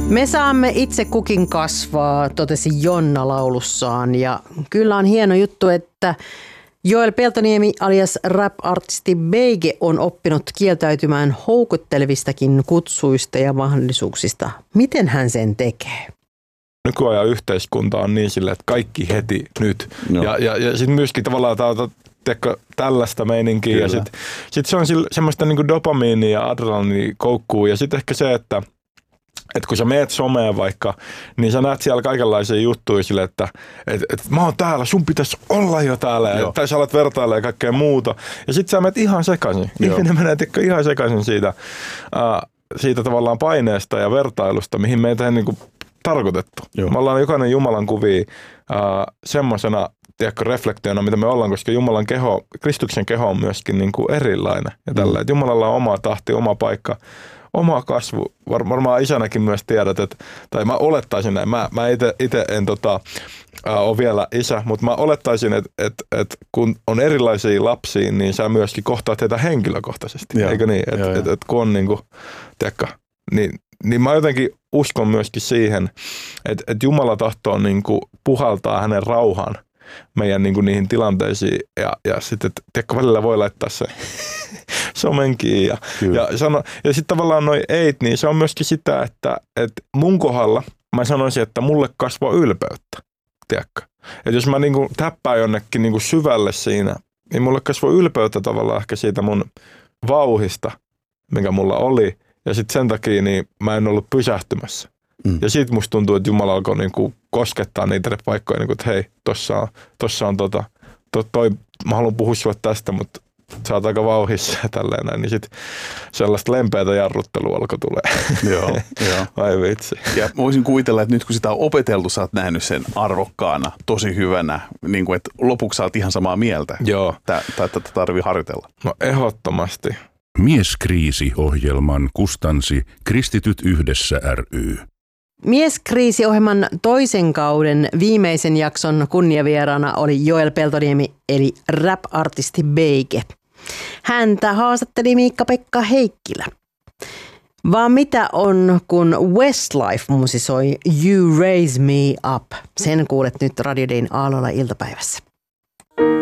Me saamme itse kukin kasvaa, totesi Jonna laulussaan. Ja kyllä on hieno juttu, että Joel Peltoniemi alias rap-artisti Beige on oppinut kieltäytymään houkuttelevistakin kutsuista ja mahdollisuuksista. Miten hän sen tekee? Nykyajan yhteiskunta on niin silleen, että kaikki heti nyt. No. Ja sitten myöskin tavallaan tällaista meininkiä. Kyllä. Ja sit se on semmoista niinku dopamiinia ja adrenaliinia koukkuu. Ja sitten ehkä se, että kun sä meet someen vaikka, niin sä näet siellä kaikenlaisia juttuja sille, että mä oon täällä, sun pitäisi olla jo täällä. Tai sä alat vertailla ja kaikkea muuta. Ja sit sä menet ihan sekaisin. Ihminen menee ihan sekaisin siitä tavallaan paineesta ja vertailusta, mihin meitä ei niinku tarkoitettu. Joo. Me ollaan jokainen Jumalan kuvia semmoisena reflektiona, mitä me ollaan, koska Jumalan keho, Kristuksen keho on myöskin niin kuin erilainen. Ja tällä, että Jumalalla on oma tahti, oma paikka, oma kasvu. Varmaan isänäkin myös tiedät, tai mä olettaisin näin. Mä itse en ole vielä isä, mutta mä olettaisin, että kun on erilaisia lapsia, niin sä myöskin kohtaat heitä henkilökohtaisesti. Joo. Eikö niin? Että kun on niin kuin, niin mä jotenkin uskon myöskin siihen, että Jumala tahtoo niin kuin puhaltaa hänen rauhan meidän niin kuin niihin tilanteisiin ja sitten välillä voi laittaa se somenkin ja sitten tavallaan noi eit, niin se on myöskin sitä, että mun kohdalla mä sanoisin, että mulle kasvaa ylpeyttä, tiedätkö? Että jos mä niin kuin täppään jonnekin niin kuin syvälle siinä, niin mulle kasvaa ylpeyttä tavallaan ehkä siitä mun vauhista, mikä mulla oli. Ja sitten sen takia niin mä en ollut pysähtymässä. Ja siitä musta tuntuu, että Jumala alkoi niinku koskettaa niitä paikkoja, niinku, että hei, tossa on mä haluan puhua sulle tästä, mutta sä oot aika vauhissa ja tälleen näin. Niin sit sellaista lempeätä jarruttelua alkoi tulee. Joo. Vai vitsi. Ja voisin kuvitella, että nyt kun sitä on opeteltu, sä oot nähnyt sen arvokkaana, tosi hyvänä, niin kuin, että lopuksi sä oot ihan samaa mieltä. Joo. Tätä tarvii harjoitella. No ehdottomasti. Mieskriisi-ohjelman kustansi Kristityt yhdessä ry. Mieskriisi-ohjelman toisen kauden viimeisen jakson kunniavieraana oli Joel Peltoniemi eli rap-artisti Beige. Häntä haastatteli Miikka-Pekka Heikkilä. Vaan mitä on, kun Westlife musisoi You Raise Me Up? Sen kuulet nyt Radio Dayn Aallolla iltapäivässä.